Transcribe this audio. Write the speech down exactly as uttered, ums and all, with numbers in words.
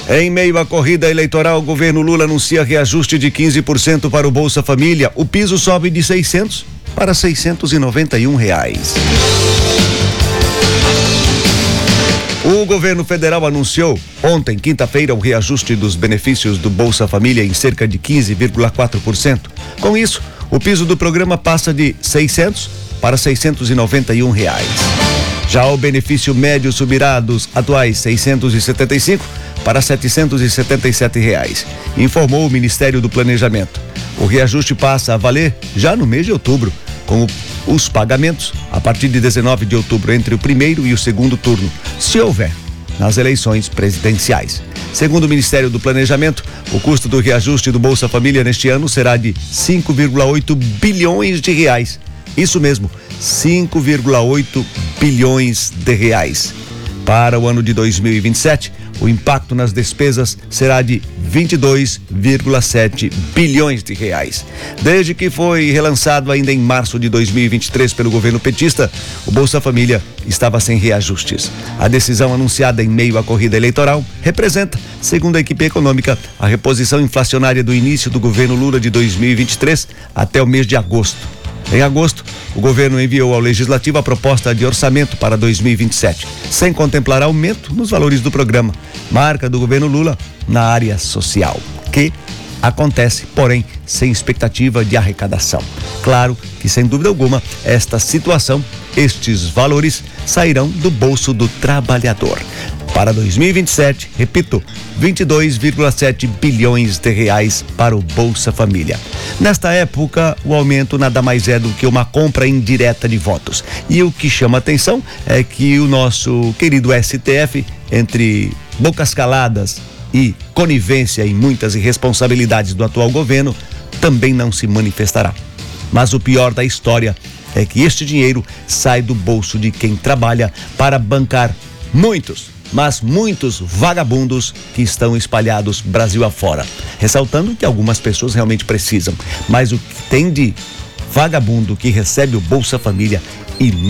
Em meio à corrida eleitoral, o governo Lula anuncia reajuste de quinze por cento para o Bolsa Família. O piso sobe de seiscentos para seiscentos e noventa e um reais. O governo federal anunciou ontem, quinta-feira, o reajuste dos benefícios do Bolsa Família em cerca de quinze vírgula quatro por cento. Com isso, o piso do programa passa de seiscentos para seiscentos e noventa e um reais. Já o benefício médio subirá dos atuais seiscentos e setenta e cinco para setecentos e setenta e sete reais, informou o Ministério do Planejamento. O reajuste passa a valer já no mês de outubro, com os pagamentos a partir de dezenove de outubro entre o primeiro e o segundo turno, se houver, nas eleições presidenciais. Segundo o Ministério do Planejamento, o custo do reajuste do Bolsa Família neste ano será de cinco vírgula oito bilhões de reais. Isso mesmo, cinco vírgula oito bilhões de reais. Para o ano de dois mil e vinte e sete, o impacto nas despesas será de vinte e dois vírgula sete bilhões de reais. Desde que foi relançado ainda em março de dois mil e vinte e três pelo governo petista, o Bolsa Família estava sem reajustes. A decisão anunciada em meio à corrida eleitoral representa, segundo a equipe econômica, a reposição inflacionária do início do governo Lula de dois mil e vinte e três até o mês de agosto. Em agosto, o governo enviou ao Legislativo a proposta de orçamento para dois mil e vinte e sete, sem contemplar aumento nos valores do programa, marca do governo Lula na área social, que acontece, porém, sem expectativa de arrecadação. Claro que, sem dúvida alguma, esta situação, estes valores sairão do bolso do trabalhador. Para dois mil e vinte e sete, repito, vinte e dois vírgula sete bilhões de reais para o Bolsa Família. Nesta época, o aumento nada mais é do que uma compra indireta de votos. E o que chama atenção é que o nosso querido S T F, entre bocas caladas e conivência em muitas irresponsabilidades do atual governo, também não se manifestará. Mas o pior da história é que este dinheiro sai do bolso de quem trabalha para bancar muitos, mas muitos vagabundos que estão espalhados Brasil afora. Ressaltando que algumas pessoas realmente precisam, mas o que tem de vagabundo que recebe o Bolsa Família e